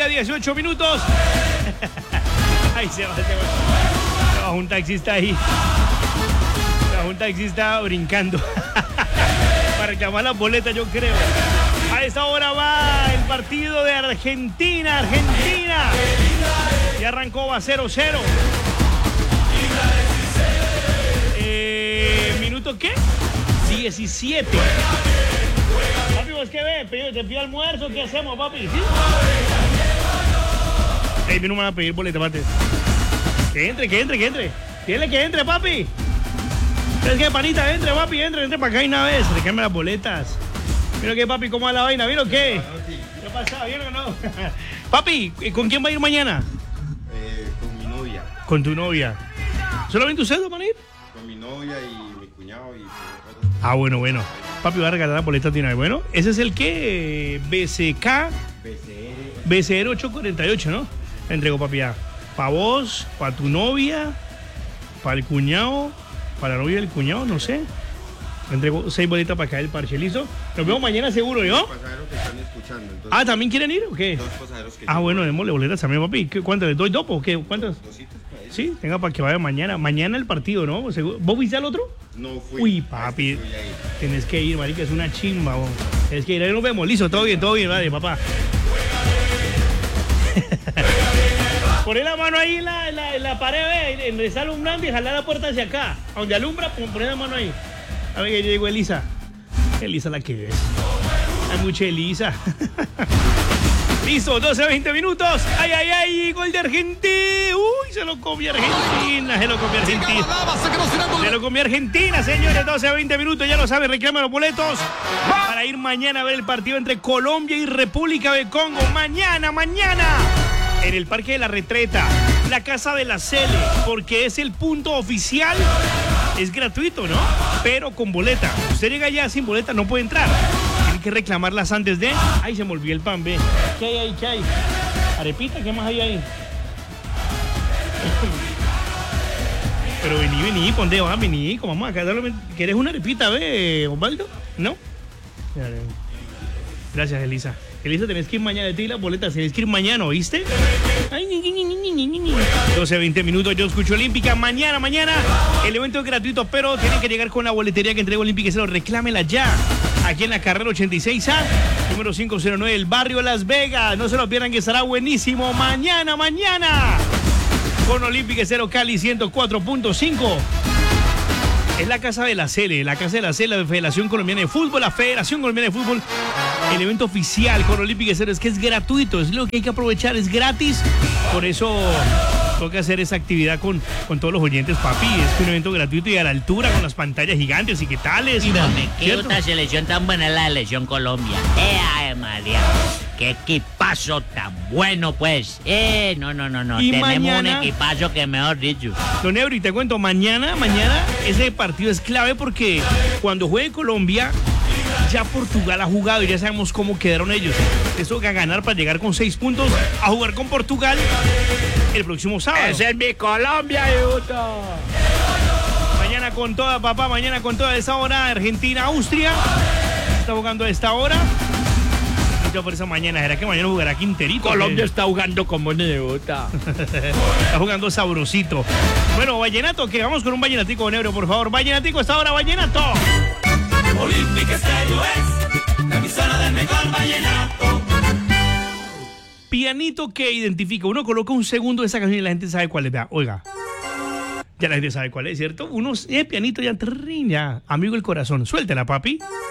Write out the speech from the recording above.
18 minutos. Ay, se va un taxista ahí. Un taxista brincando para reclamar las boletas, yo creo. A esta hora va el partido de Argentina. Ya arrancó, va 0-0. ¿Minuto qué? 17. Papi, ¿vos qué ves? ¿Te pido almuerzo? ¿Qué hacemos, papi? ¿Sí? Ey, no me van a pedir boleta, mate. Que entre. Dile que entre, papi. Es que, panita, entre, papi, entre para acá y una vez. Reclame las boletas. Mira que, papi, ¿cómo va la vaina? ¿Vieron qué? ¿Qué ha pasado? ¿Vieron o no? Papi, ¿con quién va a ir mañana? Con mi novia. ¿Con tu novia? ¿Solamente ustedes van a ir? Con mi novia y mi cuñado y... Ah, bueno. Papi va a regalar las boletas de una vez. Bueno, ese es el que BCR 848, ¿no? Le entrego, papi, ya. Para vos, para tu novia, para el cuñado, para la novia del cuñado, no sé. Le entrego 6 boletas para caer el parche, ¿listo? Nos vemos mañana seguro, ¿yo? Dos pasajeros que están escuchando. Entonces, ¿También quieren ir o qué? Dos pasajeros que... Bueno, démosle boletas también, papi. ¿Cuántas? ¿Les doy dos o qué? ¿Cuántas? Dositas para eso. Sí, tenga para que vaya mañana. Mañana el partido, ¿no? ¿Vos viste al otro? No fui. Uy, papi, tenés que ir, marica, es una chimba, vos. Tenés que ir, ahí nos vemos, listo, todo bien, vale, papá. Poné la mano ahí en la pared, en donde está alumbrando y jalar la puerta hacia acá. A donde alumbra, poné la mano ahí. A ver, que llegó Elisa. Elisa la que es. Hay mucha Elisa. Listo, 12-20 minutos. ¡Ay! Gol de Argentina. Uy, se lo comió Argentina. Se lo comió Argentina, señores. 12-20 minutos, ya lo saben, reclaman los boletos para ir mañana a ver el partido entre Colombia y República de Congo. Mañana. En el Parque de la Retreta, la Casa de la Cele, porque es el punto oficial. Es gratuito, ¿no? Pero con boleta. Usted llega allá sin boleta, no puede entrar. Tiene que reclamarlas antes de... Ay, se me olvidó el pan, ve. ¿Qué hay? Arepita, ¿qué más hay ahí? Pero vení, ¿por dónde vas? Vení, como vamos acá. ¿Quieres una arepita, ve, Osvaldo? ¿No? Gracias, Elisa. Elisa, tenés que ir mañana, de ti las boletas, tenés que ir mañana, ¿oíste? 12-20 minutos, yo escucho Olímpica. Mañana, el evento es gratuito, pero tienen que llegar con la boletería que entrega Olímpica. Se lo reclámela ya. Aquí en la carrera 86A, número 509, el barrio Las Vegas. No se lo pierdan, que estará buenísimo. Mañana. Con Olímpica Cero Cali 104.5. Es la Casa de la Cele, la Federación Colombiana de Fútbol, el evento oficial con Olímpica Cero. Es que es gratuito, es lo que hay que aprovechar, es gratis. Por eso tengo que hacer esa actividad con todos los oyentes, papi. Es un evento gratuito y a la altura, con las pantallas gigantes y qué tales. Y donde qué otra selección tan buena es la selección Colombia. ¡Ay, María! ¡Qué equipazo tan bueno, pues! No. Y tenemos mañana, un equipazo que mejor dicho. Don Ebro, y te cuento, mañana ese partido es clave porque cuando juegue Colombia, ya Portugal ha jugado y ya sabemos cómo quedaron ellos. Eso que a ganar para llegar con 6 puntos a jugar con Portugal el próximo sábado. ¡Ese es mi Colombia, Yuto! Mañana con toda, papá, a esa hora, Argentina-Austria. Está jugando a esta hora. Mucha fuerza mañana. ¿Será que mañana jugará Quinterito? Colombia está jugando como neota. Está jugando sabrosito. Bueno, vallenato, que vamos con un vallenatico, Don Ebro, por favor. Vallenatico, a esta hora, vallenato. Olímpica Estéreo es la emisora del mejor vallenato. Pianito que identifica. Uno coloca un segundo de esa canción y la gente sabe cuál es. Vea, oiga. Ya la gente sabe cuál es, ¿cierto? Uno, pianito ya, amigo del corazón. Suéltela, papi.